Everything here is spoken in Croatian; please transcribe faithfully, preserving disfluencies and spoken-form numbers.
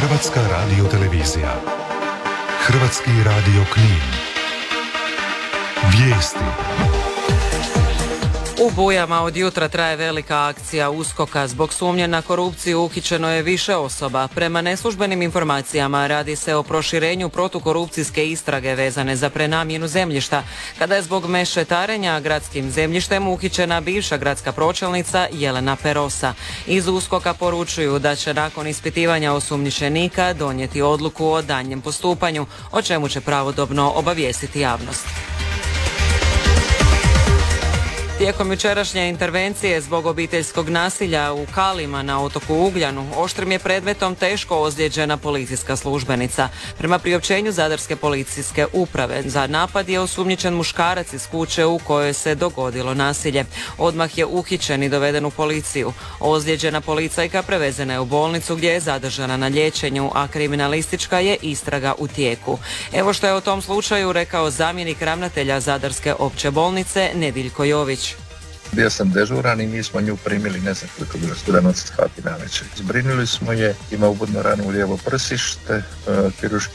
Hrvatska radiotelevizija. Hrvatski radio Knin. Vijesti. U Bujama od jutra traje velika akcija USKOK-a. Zbog sumnje na korupciju uhićeno je više osoba. Prema neslužbenim informacijama radi se o proširenju protukorupcijske istrage vezane za prenamjenu zemljišta, kada je zbog mešetarenja gradskim zemljištem uhićena bivša gradska pročelnica Jelena Perosa. Iz USKOK-a poručuju da će nakon ispitivanja osumnjičenika donijeti odluku o daljnjem postupanju, o čemu će pravodobno obavijestiti javnost. Tijekom jučerašnje intervencije zbog obiteljskog nasilja u Kalima na otoku Ugljanu oštrim je predmetom teško ozlijeđena policijska službenica. Prema priopćenju Zadarske policijske uprave, za napad je osumnjičen muškarac iz kuće u kojoj se dogodilo nasilje. Odmah je uhićen i doveden u policiju. Ozlijeđena policajka prevezena je u bolnicu gdje je zadržana na liječenju, a kriminalistička je istraga u tijeku. Evo što je o tom slučaju rekao zamjenik ravnatelja Zadarske opće bolnice Nediljko Jović. Bio sam dežuran i mi smo nju primili, ne znam koliko bilo studeno sati na večer. Zbrinuli smo je, ima ubodnu ranu u lijevo prsište, kirurški